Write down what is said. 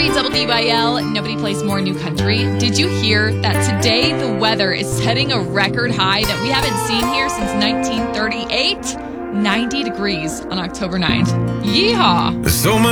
Hey, WYL, nobody plays more new country. Did you hear that today the weather is setting a record high that we haven't seen here since 1938? 90 degrees on October 9th. Yeehaw!